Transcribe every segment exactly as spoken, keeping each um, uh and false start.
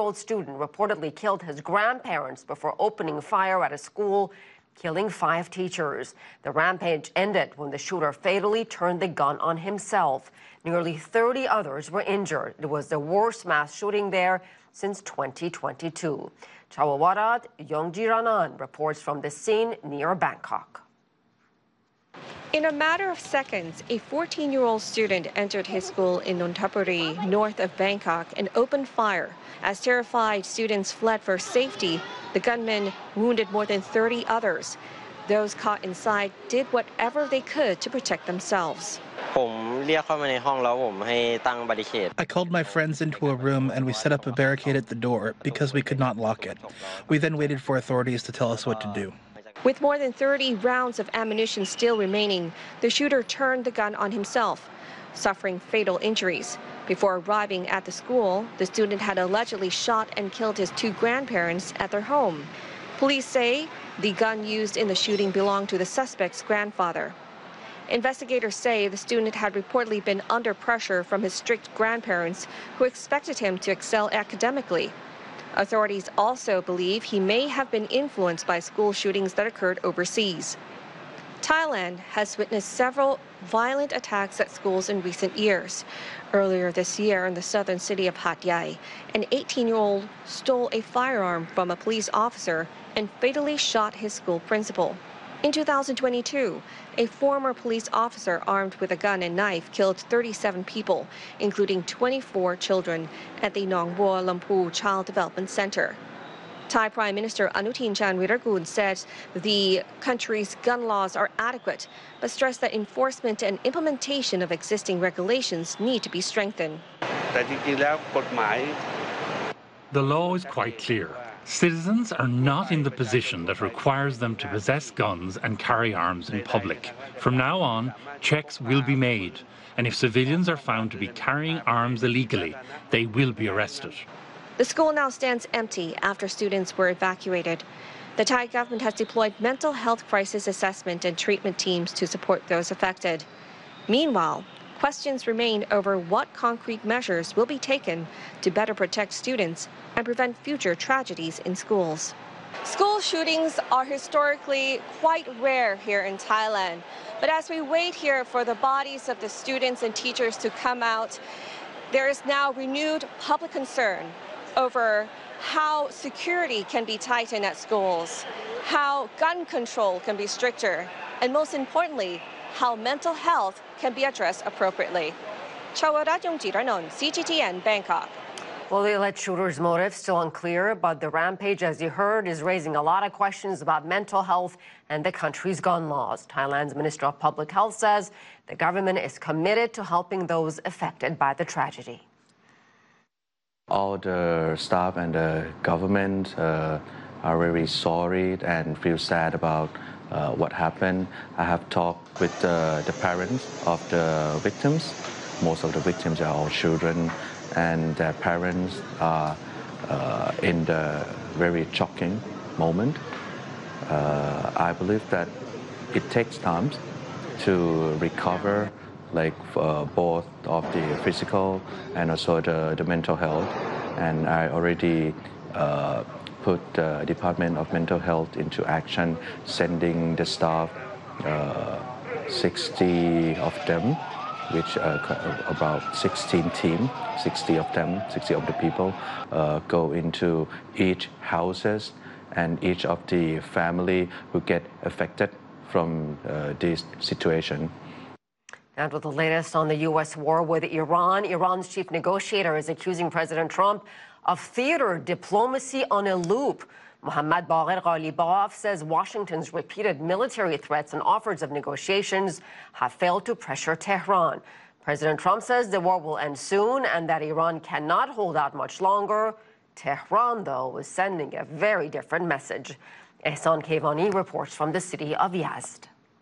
fourteen-year-old student reportedly killed his grandparents before opening fire at a school, killing five teachers. The rampage ended when the shooter fatally turned the gun on himself. Nearly thirty others were injured. It was the worst mass shooting there since twenty twenty-two. Chawawarat Yongjiranan reports from the scene near Bangkok. In a matter of seconds, a fourteen-year-old student entered his school in Nonthaburi, north of Bangkok, and opened fire. As terrified students fled for safety, the gunman wounded more than thirty others. Those caught inside did whatever they could to protect themselves. I called my friends into a room and we set up a barricade at the door because we could not lock it. We then waited for authorities to tell us what to do. With more than thirty rounds of ammunition still remaining, the shooter turned the gun on himself, suffering fatal injuries. Before arriving at the school, the student had allegedly shot and killed his two grandparents at their home. Police say the gun used in the shooting belonged to the suspect's grandfather. Investigators say the student had reportedly been under pressure from his strict grandparents, who expected him to excel academically. Authorities also believe he may have been influenced by school shootings that occurred overseas. Thailand has witnessed several violent attacks at schools in recent years. Earlier this year in the southern city of Hat Yai, an eighteen-year-old stole a firearm from a police officer and fatally shot his school principal. In two thousand twenty-two, a former police officer armed with a gun and knife killed thirty-seven people, including twenty-four children, at the Nong Bua Lampu Child Development Center. Thai Prime Minister Anutin Charnvirakul said the country's gun laws are adequate, but stressed that enforcement and implementation of existing regulations need to be strengthened. The law is quite clear. Citizens are not in the position that requires them to possess guns and carry arms in public. From now on, checks will be made, and if civilians are found to be carrying arms illegally, they will be arrested. The school now stands empty after students were evacuated. The Thai government has deployed mental health crisis assessment and treatment teams to support those affected. Meanwhile, questions remain over what concrete measures will be taken to better protect students and prevent future tragedies in schools. School shootings are historically quite rare here in Thailand, but as we wait here for the bodies of the students and teachers to come out, there is now renewed public concern over how security can be tightened at schools, how gun control can be stricter, and most importantly, how mental health can be addressed appropriately. Chawarat Yongjiranan, C G T N, Bangkok. Well, the alleged shooter's motive still unclear, but the rampage, as you heard, is raising a lot of questions about mental health and the country's gun laws. Thailand's Minister of Public Health says the government is committed to helping those affected by the tragedy. All the staff and the government uh, are very sorry and feel sad about uh, what happened. I have talked with uh, the parents of the victims. Most of the victims are all children, and their parents are uh, in the very shocking moment. Uh, I believe that it takes time to recover, like uh, both of the physical and also the, the mental health. And I already uh, put the Department of Mental Health into action, sending the staff, uh, sixty of them, which uh, about sixteen teams, sixty of them, sixty of the people, uh, go into each houses and each of the family who get affected from uh, this situation. And with the latest on the U S war with Iran, Iran's chief negotiator is accusing President Trump of theater diplomacy on a loop. Mohammad Bagher Ghalibaf says Washington's repeated military threats and offers of negotiations have failed to pressure Tehran. President Trump says the war will end soon and that Iran cannot hold out much longer. Tehran, though, is sending a very different message. Ehsan Kevani reports from the city of Yazd.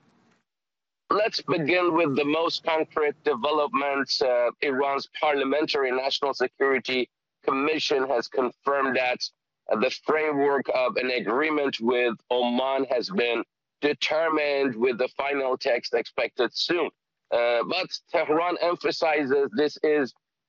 Let's begin with the most concrete developments. Uh, Iran's Parliamentary National Security Commission has confirmed that uh, the framework of an agreement with Oman has been determined, with the final text expected soon. Uh, but Tehran emphasizes this is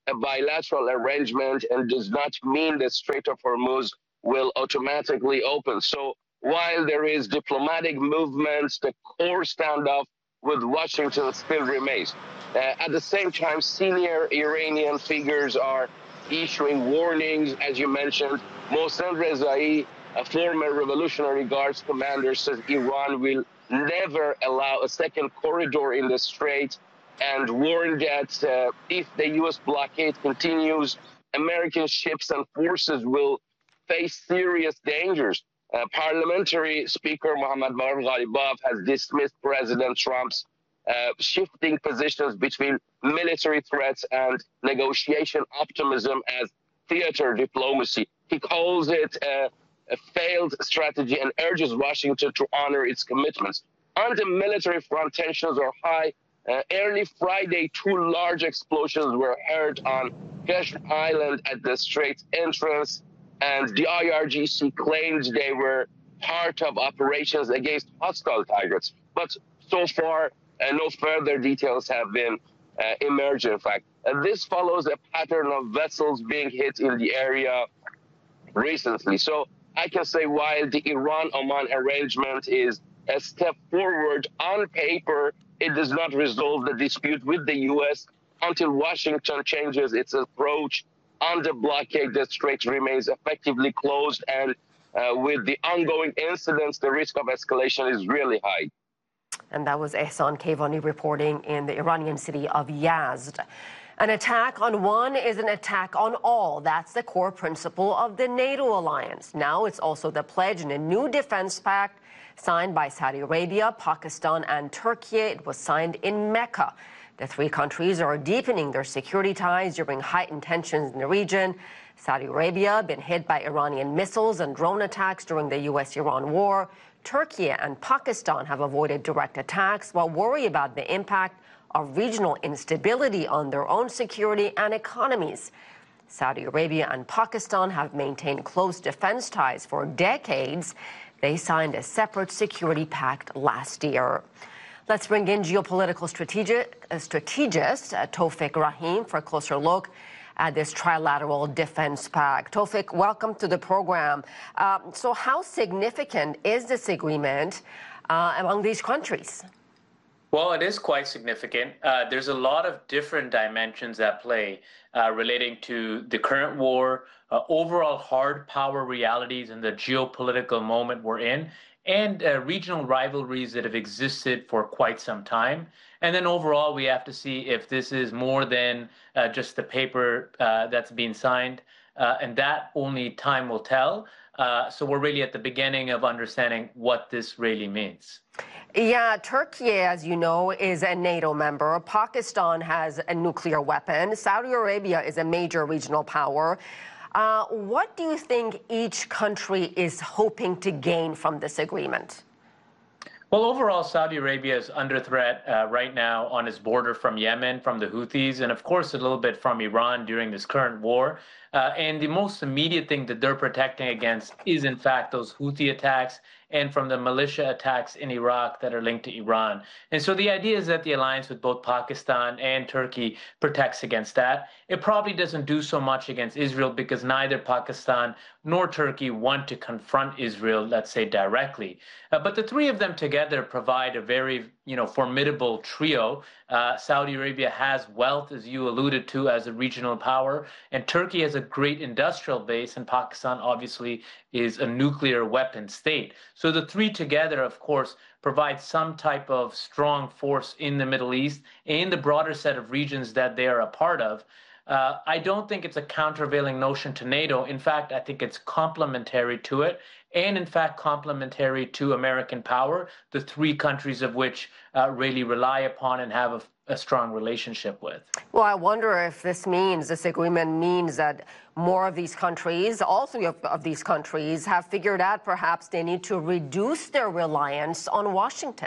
a bilateral arrangement and does not mean the Strait of Hormuz will automatically open. So while there is diplomatic movements, the core standoff with Washington still remains. Uh, at the same time, senior Iranian figures are issuing warnings, as you mentioned. Mohsen Rezai, a former Revolutionary Guards commander, says Iran will never allow a second corridor in the Strait, and warned that uh, if the U S blockade continues, American ships and forces will face serious dangers. Uh, Parliamentary Speaker Mohammad Bagher Ghalibaf has dismissed President Trump's uh, shifting positions between military threats and negotiation optimism as theater diplomacy. He calls it uh, a failed strategy and urges Washington to honor its commitments. On the military front, tensions are high. Uh, early Friday, two large explosions were heard on Kesher Island at the Strait's entrance, and the I R G C claimed they were part of operations against hostile targets. But so far, uh, no further details have been uh, emerged, in fact. Uh, this follows a pattern of vessels being hit in the area recently. So I can say while the Iran-Oman arrangement is a step forward on paper, it does not resolve the dispute with the U S until Washington changes its approach on the blockade. The Strait remains effectively closed, and uh, with the ongoing incidents, the risk of escalation is really high. And that was Ehsan Kayvani reporting in the Iranian city of Yazd. An attack on one is an attack on all. That's the core principle of the NATO alliance. Now it's also the pledge in a new defense pact signed by Saudi Arabia, Pakistan, and Turkey. It was signed in Mecca. The three countries are deepening their security ties during heightened tensions in the region. Saudi Arabia been hit by Iranian missiles and drone attacks during the U S Iran war. Turkey and Pakistan have avoided direct attacks while worried about the impact of regional instability on their own security and economies. Saudi Arabia and Pakistan have maintained close defense ties for decades. They signed a separate security pact last year. Let's bring in geopolitical strategic, uh, strategist uh, Tawfiq Rahim for a closer look at this trilateral defense pact. Tawfiq, welcome to the program. Uh, so how significant is this agreement uh, among these countries? Well, it is quite significant. Uh, there's a lot of different dimensions at play uh, relating to the current war, uh, overall hard power realities in the geopolitical moment we're in, and uh, regional rivalries that have existed for quite some time. And then overall, we have to see if this is more than uh, just the paper uh, that's being signed, uh, and that only time will tell. Uh, so we're really at the beginning of understanding what this really means. Yeah, Turkey, as you know, is a NATO member. Pakistan has a nuclear weapon. Saudi Arabia is a major regional power. Uh, what do you think each country is hoping to gain from this agreement? Well, overall, Saudi Arabia is under threat uh, right now on its border from Yemen, from the Houthis, and of course a little bit from Iran during this current war. Uh, and the most immediate thing that they're protecting against is, in fact, those Houthi attacks and from the militia attacks in Iraq that are linked to Iran. And so the idea is that the alliance with both Pakistan and Turkey protects against that. It probably doesn't do so much against Israel because neither Pakistan nor Turkey want to confront Israel, let's say, directly. Uh, but the three of them together provide a very, you know, formidable trio. Uh, Saudi Arabia has wealth, as you alluded to, as a regional power, and Turkey has a great industrial base, and Pakistan obviously is a nuclear weapon state. So the three together, of course, provide some type of strong force in the Middle East and the broader set of regions that they are a part of. Uh, I don't think it's a countervailing notion to NATO. In fact, I think it's complementary to it, and in fact complementary to American power, the three countries of which uh, really rely upon and have a, a strong relationship with. Well, I wonder if this means, this agreement means that more of these countries, all three of, of these countries, have figured out perhaps they need to reduce their reliance on Washington.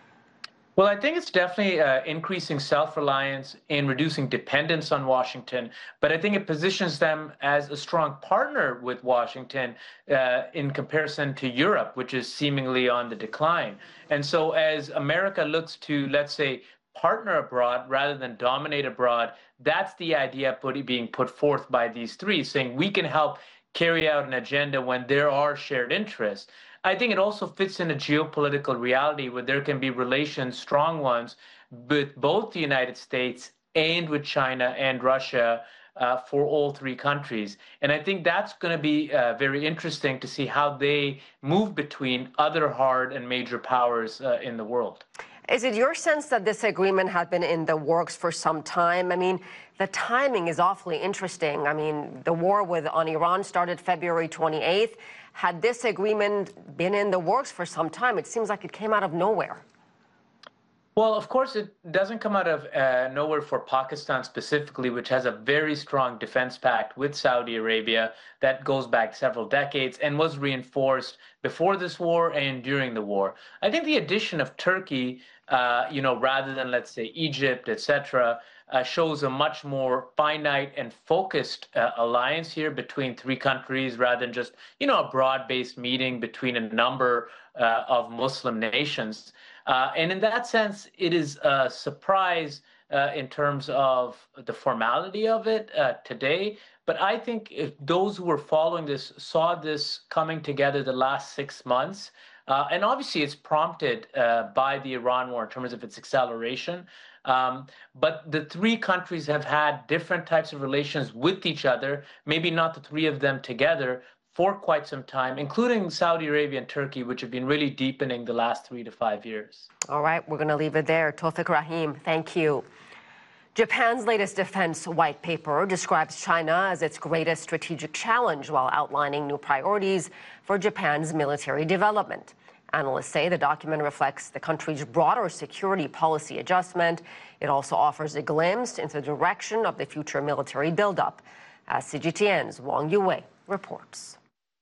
Well, I think it's definitely uh, increasing self-reliance and reducing dependence on Washington, but I think it positions them as a strong partner with Washington uh, in comparison to Europe, which is seemingly on the decline. And so as America looks to, let's say, partner abroad rather than dominate abroad, That's the idea put, being put forth by these three, saying we can help carry out an agenda when there are shared interests. I think it also fits in a geopolitical reality where there can be relations, strong ones, with both the United States and with China and Russia uh, for all three countries. And I think that's going to be uh, very interesting to see how they move between other hard and major powers uh, in the world. Is it your sense that this agreement had been in the works for some time? I mean, the timing is awfully interesting. I mean, the war with on Iran started February twenty-eighth. Had this agreement been in the works for some time, it seems like it came out of nowhere. Well, of course, it doesn't come out of uh, nowhere for Pakistan specifically, which has a very strong defense pact with Saudi Arabia that goes back several decades and was reinforced before this war and during the war. I think the addition of Turkey, uh, you know, rather than, let's say, Egypt, et cetera, uh, shows a much more finite and focused uh, alliance here between three countries rather than just, you know, a broad-based meeting between a number uh, of Muslim nations. Uh, and in that sense, it is a surprise uh, in terms of the formality of it uh, today. But I think if those who were following this saw this coming together the last six months, uh, and obviously it's prompted uh, by the Iran war in terms of its acceleration. Um, but the three countries have had different types of relations with each other, maybe not the three of them together, for quite some time, including Saudi Arabia and Turkey, which have been really deepening the last three to five years. All right, we're going to leave it there. Tawfiq Rahim, thank you. Japan's latest defense white paper describes China as its greatest strategic challenge while outlining new priorities for Japan's military development. Analysts say the document reflects the country's broader security policy adjustment. It also offers a glimpse into the direction of the future military buildup. As C G T N's Wang Yue reports.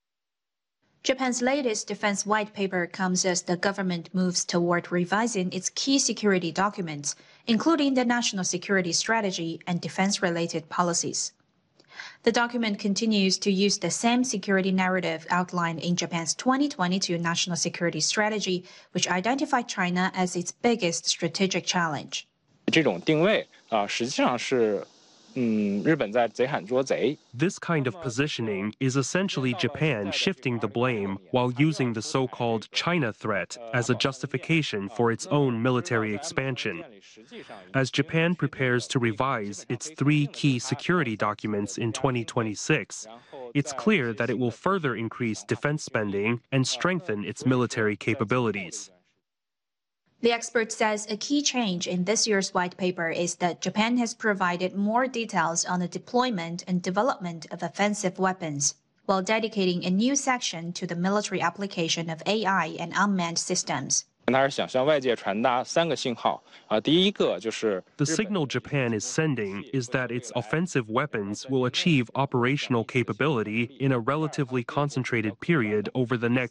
Japan's latest defense white paper comes as the government moves toward revising its key security documents, including the national security strategy and defense-related policies. The document continues to use the same security narrative outlined in Japan's twenty twenty-two National Security Strategy, which identified China as its biggest strategic challenge. 这种定位啊，实际上是 This kind of positioning is essentially Japan shifting the blame while using the so-called China threat as a justification for its own military expansion. As Japan prepares to revise its three key security documents in twenty twenty-six, it's clear that it will further increase defense spending and strengthen its military capabilities. The expert says a key change in this year's white paper is that Japan has provided more details on the deployment and development of offensive weapons, while dedicating a new section to the military application of A I and unmanned systems. The signal Japan is sending is that its offensive weapons will achieve operational capability in a relatively concentrated period over the next